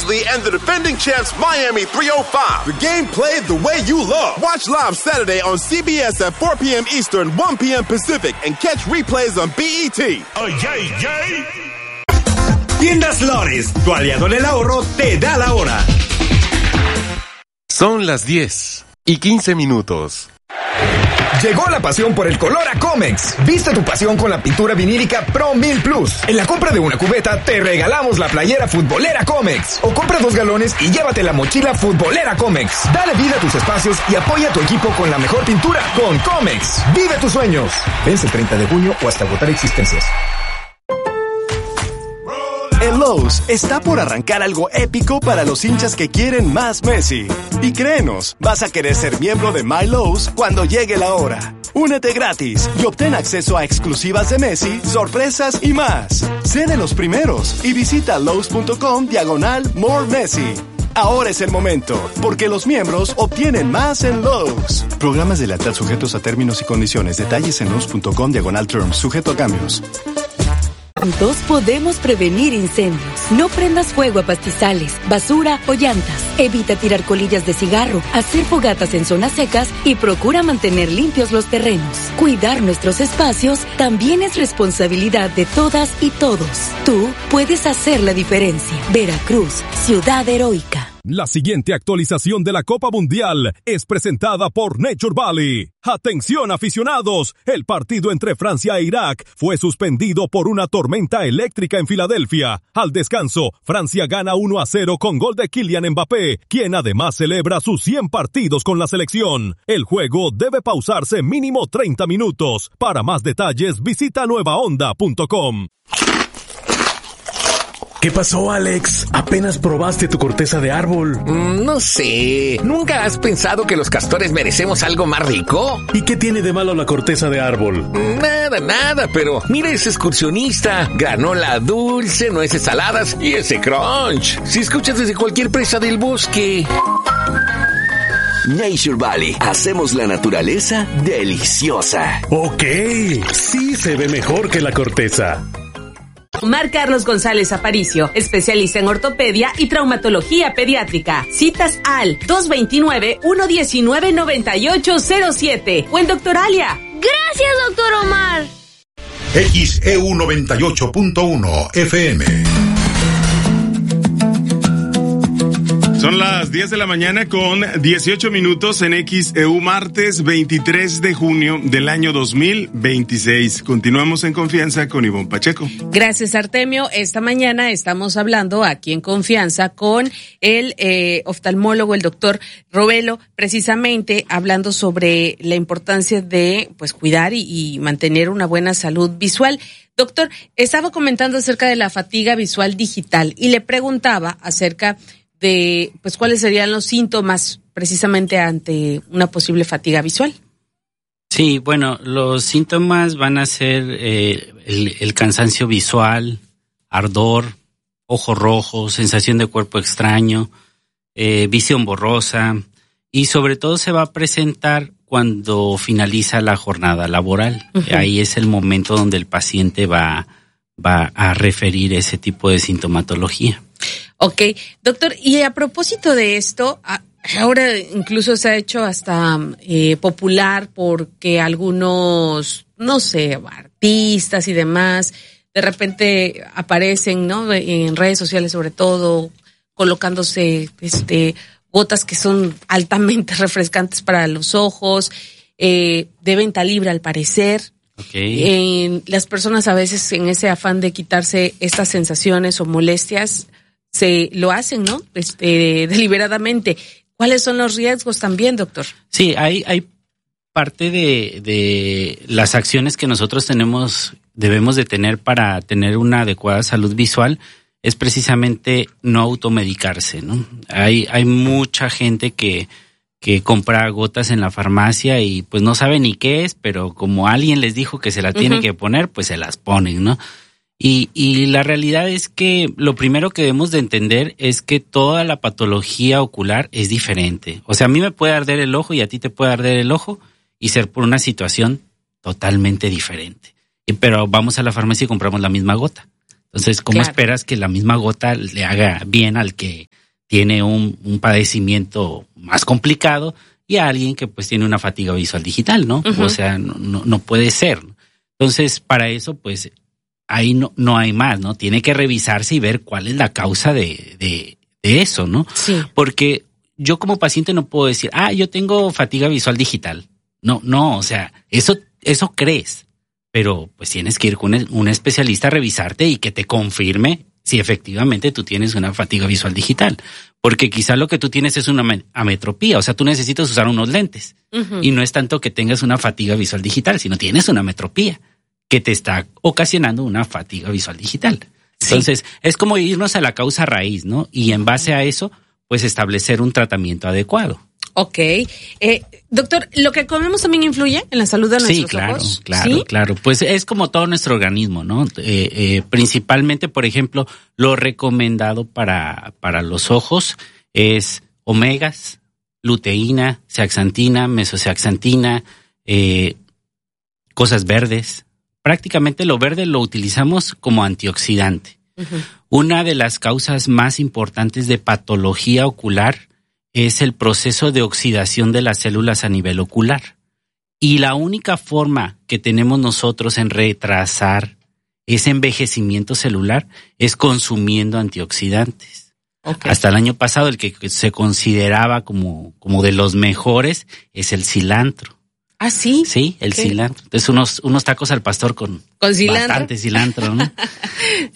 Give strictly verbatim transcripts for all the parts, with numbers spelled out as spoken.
Beasley and the defending champs Miami three oh five. The game played the way you love. Watch live Saturday on C B S at four p.m. Eastern, one p.m. Pacific, and catch replays on B E T. ¡Ay, ay, ay! Tiendas Lores, tu aliado en el ahorro, te da la hora. Son las diez y quince minutos. Llegó la pasión por el color a Comex. Viste tu pasión con la pintura vinílica Pro mil Plus. En la compra de una cubeta te regalamos la playera futbolera Comex. O compra dos galones y llévate la mochila futbolera Comex. Dale vida a tus espacios y apoya a tu equipo con la mejor pintura con Comex. Vive tus sueños. Vence el treinta de junio o hasta agotar existencias. En Lowe's está por arrancar algo épico para los hinchas que quieren más Messi. Y créenos, vas a querer ser miembro de My Lowe's cuando llegue la hora. Únete gratis y obtén acceso a exclusivas de Messi, sorpresas y más. Sé de los primeros y visita Lowe's.com diagonal More Messi. Ahora es el momento, porque los miembros obtienen más en Lowe's. Programas de lealtad sujetos a términos y condiciones. Detalles en Lowe's.com diagonal terms, sujeto a cambios. Juntos podemos prevenir incendios. No prendas fuego a pastizales, basura o llantas. Evita tirar colillas de cigarro, hacer fogatas en zonas secas y procura mantener limpios los terrenos. Cuidar nuestros espacios también es responsabilidad de todas y todos. Tú puedes hacer la diferencia. Veracruz, ciudad heroica. La siguiente actualización de la Copa Mundial es presentada por Nature Valley. ¡Atención, aficionados! El partido entre Francia e Irak fue suspendido por una tormenta eléctrica en Filadelfia. Al descanso, Francia gana uno a cero con gol de Kylian Mbappé, quien además celebra sus cien partidos con la selección. El juego debe pausarse mínimo treinta minutos. Para más detalles, visita nueva onda punto com. ¿Qué pasó, Alex? ¿Apenas probaste tu corteza de árbol? Mm, no sé. ¿Nunca has pensado que los castores merecemos algo más rico? ¿Y qué tiene de malo la corteza de árbol? Nada, nada, pero mira ese excursionista. Granola dulce, nueces saladas y ese crunch. Si escuchas desde cualquier presa del bosque. Nature Valley. Hacemos la naturaleza deliciosa. Ok, sí se ve mejor que la corteza. Omar Carlos González Aparicio, especialista en ortopedia y traumatología pediátrica. Citas al dos dos nueve, uno uno nueve, nueve ocho cero siete o en Doctoralia. Gracias, doctor Omar. X E U noventa y ocho punto uno F M. Son las diez de la mañana con dieciocho minutos en X E U, martes veintitrés de junio del año dos mil veintiséis. Continuamos en Confianza con Ivonne Pacheco. Gracias, Artemio. Esta mañana estamos hablando aquí en Confianza con el eh, oftalmólogo, el doctor Robelo, precisamente hablando sobre la importancia de pues cuidar y, y mantener una buena salud visual. Doctor, estaba comentando acerca de la fatiga visual digital y le preguntaba acerca de pues cuáles serían los síntomas precisamente ante una posible fatiga visual. Sí, bueno, los síntomas van a ser eh, el, el cansancio visual, ardor, ojo rojo, sensación de cuerpo extraño, eh, visión borrosa y sobre todo se va a presentar cuando finaliza la jornada laboral. Uh-huh. Ahí es el momento donde el paciente va, va a referir ese tipo de sintomatología. Ok, doctor, y a propósito de esto, ahora incluso se ha hecho hasta eh, popular porque algunos, no sé, artistas y demás, de repente aparecen, ¿no? En redes sociales sobre todo, colocándose este gotas que son altamente refrescantes para los ojos, eh, de venta libre al parecer. Okay. Eh, las personas a veces en ese afán de quitarse estas sensaciones o molestias, se lo hacen, ¿no? Este, deliberadamente. ¿Cuáles son los riesgos también, doctor? Sí, hay, hay parte de, de las acciones que nosotros tenemos, debemos de tener para tener una adecuada salud visual, es precisamente no automedicarse, ¿no? Hay, hay mucha gente que, que compra gotas en la farmacia y pues no sabe ni qué es, pero como alguien les dijo que se la tiene uh-huh. que poner, pues se las ponen, ¿no? Y, y la realidad es que lo primero que debemos de entender es que toda la patología ocular es diferente. O sea, a mí me puede arder el ojo y a ti te puede arder el ojo y ser por una situación totalmente diferente. Y, pero vamos a la farmacia y compramos la misma gota. Entonces, ¿cómo claro. esperas que la misma gota le haga bien al que tiene un, un padecimiento más complicado y a alguien que pues tiene una fatiga visual digital, ¿no? Uh-huh. O sea, no, no, no puede ser. Entonces, para eso, pues, ahí no, no hay más, ¿no? Tiene que revisarse y ver cuál es la causa de, de, de eso, ¿no? Sí. Porque yo como paciente no puedo decir, ah, yo tengo fatiga visual digital. No, no, o sea, eso, eso crees. Pero pues tienes que ir con un especialista a revisarte y que te confirme si efectivamente tú tienes una fatiga visual digital. Porque quizá lo que tú tienes es una ametropía, o sea, tú necesitas usar unos lentes. Uh-huh. Y no es tanto que tengas una fatiga visual digital, sino tienes una ametropía que te está ocasionando una fatiga visual digital. Sí. Entonces, es como irnos a la causa raíz, ¿no? Y en base a eso, pues establecer un tratamiento adecuado. Ok. Eh, doctor, ¿lo que comemos también influye en la salud de nuestros sí, claro, ojos? Claro, ¿sí? claro. Pues es como todo nuestro organismo, ¿no? Eh, eh, principalmente, por ejemplo, lo recomendado para, para los ojos es omegas, luteína, zeaxantina, mesozeaxantina, eh, cosas verdes. Prácticamente lo verde lo utilizamos como antioxidante. Uh-huh. Una de las causas más importantes de patología ocular es el proceso de oxidación de las células a nivel ocular. Y la única forma que tenemos nosotros en retrasar ese envejecimiento celular es consumiendo antioxidantes. Okay. Hasta el año pasado el que se consideraba como, como de los mejores es el cilantro. ¿Ah, sí? Sí, el ¿Qué? cilantro. Entonces unos, unos tacos al pastor con, ¿Con cilantro? Bastante cilantro, ¿no? Sí.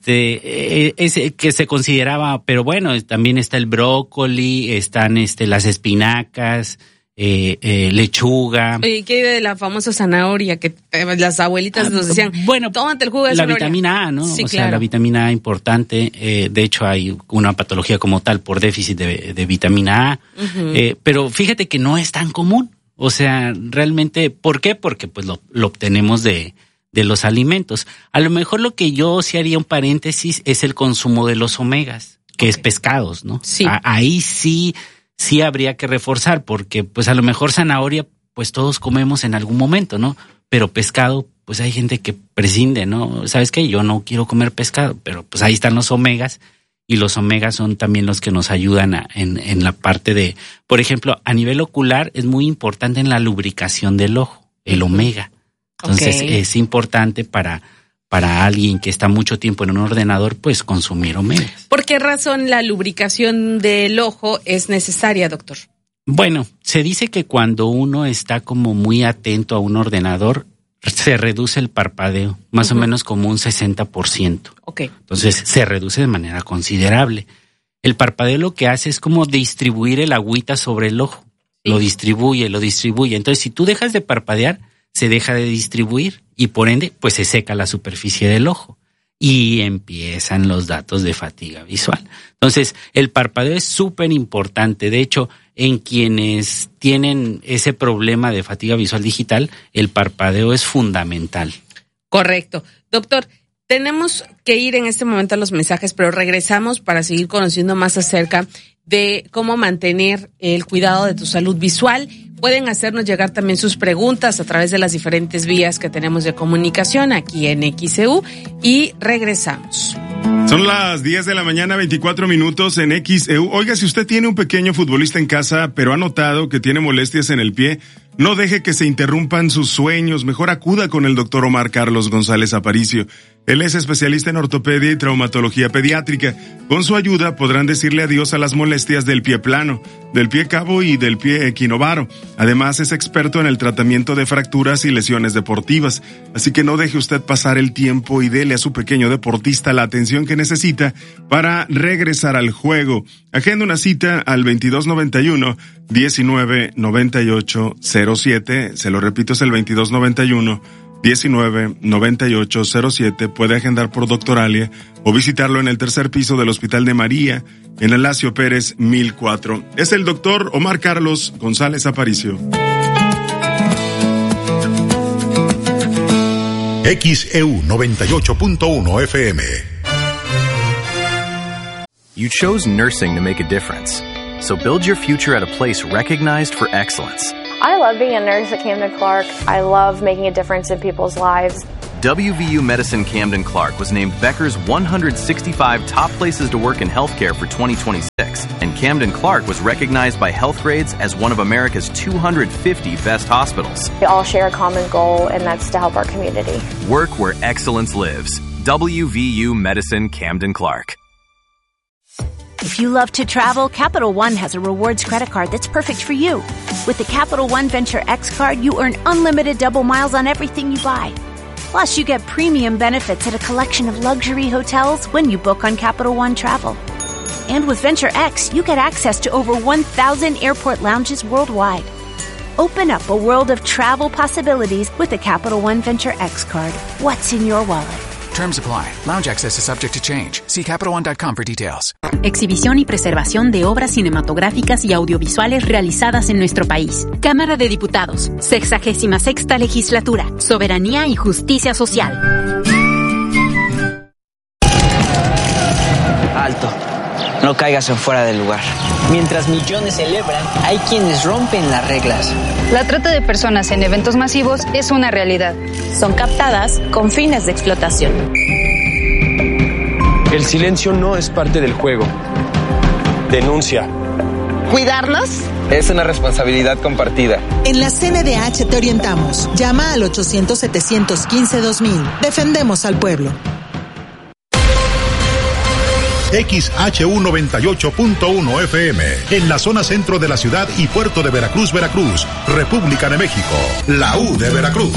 Este, ese que se consideraba, pero bueno, también está el brócoli, están este las espinacas, eh, eh, lechuga. ¿Y qué de la famosa zanahoria que eh, las abuelitas ah, nos decían? Bueno, tómate el jugo de la zanahoria. vitamina A, ¿no? Sí, o claro. sea, la vitamina A importante. Eh, de hecho, hay una patología como tal por déficit de, de vitamina A. Uh-huh. Eh, pero fíjate que no es tan común. O sea, realmente, ¿por qué? Porque pues lo, lo obtenemos de, de los alimentos. A lo mejor lo que yo sí haría un paréntesis es el consumo de los omegas, que okay. es pescados, ¿no? Sí. A, ahí sí, sí habría que reforzar, porque pues a lo mejor zanahoria, pues todos comemos en algún momento, ¿no? Pero pescado, pues hay gente que prescinde, ¿no? ¿Sabes qué? Yo no quiero comer pescado, pero pues ahí están los omegas. Y los omegas son también los que nos ayudan a, en, en la parte de, por ejemplo, a nivel ocular es muy importante en la lubricación del ojo, el omega. Entonces okay. es importante para, para alguien que está mucho tiempo en un ordenador, pues consumir omegas. ¿Por qué razón la lubricación del ojo es necesaria, doctor? Bueno, se dice que cuando uno está como muy atento a un ordenador, se reduce el parpadeo, más uh-huh. o menos como un sesenta por ciento. Okay. Entonces se reduce de manera considerable. El parpadeo lo que hace es como distribuir el agüita sobre el ojo. Sí. Lo distribuye, lo distribuye. Entonces si tú dejas de parpadear, se deja de distribuir y por ende pues se seca la superficie del ojo y empiezan los datos de fatiga visual. Entonces el parpadeo es súper importante. De hecho, en quienes tienen ese problema de fatiga visual digital, el parpadeo es fundamental. Correcto. Doctor, tenemos que ir en este momento a los mensajes, pero regresamos para seguir conociendo más acerca de cómo mantener el cuidado de tu salud visual. Pueden hacernos llegar también sus preguntas a través de las diferentes vías que tenemos de comunicación aquí en X E U y regresamos. Son las diez de la mañana, veinticuatro minutos en X E U. Oiga, si usted tiene un pequeño futbolista en casa, pero ha notado que tiene molestias en el pie, no deje que se interrumpan sus sueños. Mejor acuda con el doctor Omar Carlos González Aparicio. Él es especialista en ortopedia y traumatología pediátrica. Con su ayuda podrán decirle adiós a las molestias del pie plano, del pie cabo y del pie equinovaro. Además, es experto en el tratamiento de fracturas y lesiones deportivas. Así que no deje usted pasar el tiempo y dele a su pequeño deportista la atención que necesita para regresar al juego. Agenda una cita al veintidós noventa y uno, diecinueve noventa y ocho cero siete. Se lo repito, es el veintidós noventa y uno, diecinueve noventa y ocho cero siete. Puede agendar por Doctoralia o visitarlo en el tercer piso del Hospital de María, en el Lacio Pérez mil cuatro. Es el doctor Omar Carlos González Aparicio. X E U noventa y ocho punto uno F M. You chose nursing to make a difference. So build your future at a place recognized for excellence. I love being a nurse at Camden Clark. I love making a difference in people's lives. W V U Medicine Camden Clark was named Becker's one hundred sixty-five top places to work in healthcare for twenty twenty-six, and Camden Clark was recognized by Healthgrades as one of America's two hundred fifty best hospitals. We all share a common goal, and that's to help our community. Work where excellence lives. W V U Medicine Camden Clark. If you love to travel, Capital One has a rewards credit card that's perfect for you. With the Capital One Venture X card, you earn unlimited double miles on everything you buy. Plus, you get premium benefits at a collection of luxury hotels when you book on Capital One Travel. And with Venture X, you get access to over one thousand airport lounges worldwide. Open up a world of travel possibilities with the Capital One Venture X card. What's in your wallet? Terms apply. Lounge access is subject to change. See Capital One dot com for details. Exhibición y preservación de obras cinematográficas y audiovisuales realizadas en nuestro país. Cámara de Diputados. Sexagésima sexta Legislatura. Soberanía y Justicia Social. Alto. No caigas en fuera del lugar. Mientras millones celebran, hay quienes rompen las reglas. La trata de personas en eventos masivos es una realidad. Son captadas con fines de explotación. El silencio no es parte del juego. Denuncia. ¿Cuidarlos? Es una responsabilidad compartida. En la C N D H te orientamos. Llama al ochocientos, setecientos quince, dos mil. Defendemos al pueblo. X H U noventa y ocho punto uno F M, en la zona centro de la ciudad y puerto de Veracruz, Veracruz, República de México, la U de Veracruz.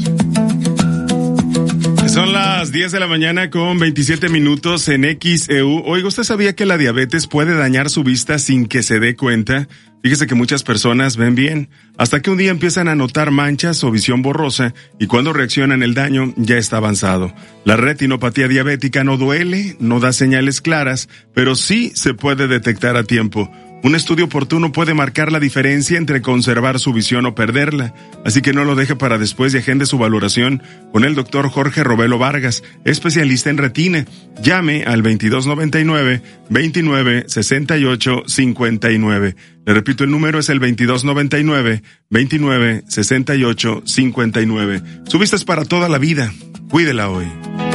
Son las diez de la mañana con veintisiete minutos en X E U. Oiga, ¿usted sabía que la diabetes puede dañar su vista sin que se dé cuenta? Fíjese que muchas personas ven bien, hasta que un día empiezan a notar manchas o visión borrosa, y cuando reaccionan el daño ya está avanzado. La retinopatía diabética no duele, no da señales claras, pero sí se puede detectar a tiempo. Un estudio oportuno puede marcar la diferencia entre conservar su visión o perderla, así que no lo deje para después y agende su valoración con el doctor Jorge Robelo Vargas, especialista en retina. Llame al veintidós noventa y nueve, veintinueve, sesenta y ocho, cincuenta y nueve. Le repito, el número es el veintidós noventa y nueve, veintinueve, sesenta y ocho, cincuenta y nueve. Su vista es para toda la vida. Cuídela hoy.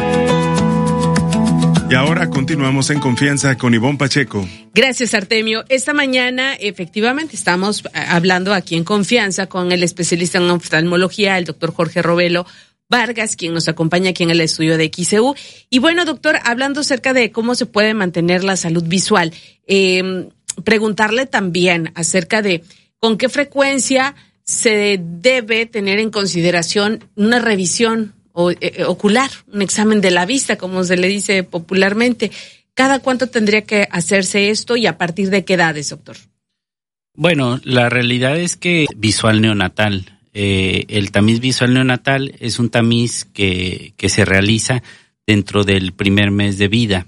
Y ahora continuamos en confianza con Ivonne Pacheco. Gracias, Artemio. Esta mañana, efectivamente, estamos hablando aquí en confianza con el especialista en oftalmología, el doctor Jorge Robelo Vargas, quien nos acompaña aquí en el estudio de X E U. Y bueno, doctor, hablando acerca de cómo se puede mantener la salud visual, eh, preguntarle también acerca de con qué frecuencia se debe tener en consideración una revisión O, eh, ocular, un examen de la vista, como se le dice popularmente. ¿Cada cuánto tendría que hacerse esto y a partir de qué edades, doctor? Bueno, la realidad es que visual neonatal, eh, el tamiz visual neonatal es un tamiz que, que se realiza dentro del primer mes de vida.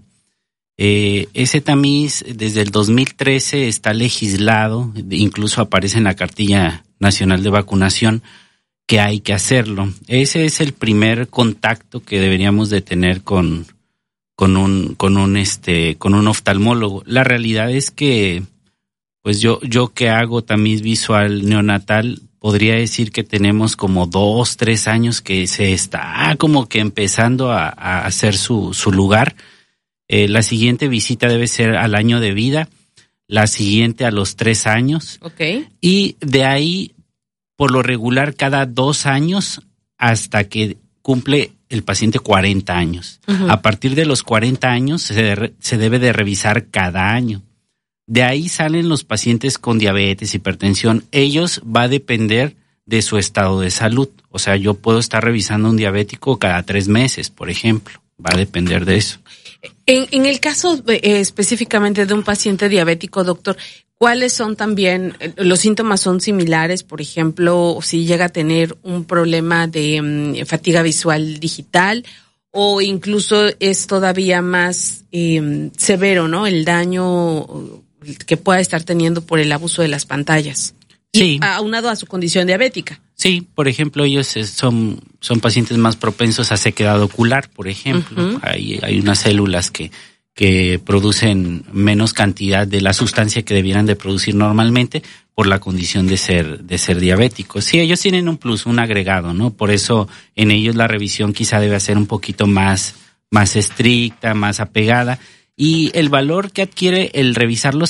Eh, ese tamiz desde el dos mil trece está legislado, incluso aparece en la Cartilla Nacional de Vacunación, que hay que hacerlo. Ese es el primer contacto que deberíamos de tener con, con un, con un este, con un oftalmólogo. La realidad es que, pues yo, yo que hago tamiz visual neonatal, podría decir que tenemos como dos, tres años que se está como que empezando a, a hacer su, su lugar. Eh, la siguiente visita debe ser al año de vida, la siguiente a los tres años. Okay. Y de ahí, por lo regular, cada dos años hasta que cumple el paciente cuarenta años. Uh-huh. A partir de los cuarenta años se, de, se debe de revisar cada año. De ahí salen los pacientes con diabetes, hipertensión. Ellos va a depender de su estado de salud. O sea, yo puedo estar revisando un diabético cada tres meses, por ejemplo. Va a depender de eso. En, en el caso eh, específicamente de un paciente diabético, doctor, ¿cuáles son también, los síntomas son similares? Por ejemplo, si llega a tener un problema de um, fatiga visual digital, o incluso es todavía más eh, severo, ¿no? El daño que pueda estar teniendo por el abuso de las pantallas. Sí. Y aunado a su condición diabética. Sí, por ejemplo, ellos son, son pacientes más propensos a sequedad ocular, por ejemplo. Uh-huh. Hay, hay unas células que, que producen menos cantidad de la sustancia que debieran de producir normalmente por la condición de ser de ser diabéticos. Sí, ellos tienen un plus, un agregado, ¿no? Por eso en ellos la revisión quizá debe ser un poquito más más estricta, más apegada, y el valor que adquiere el revisarlos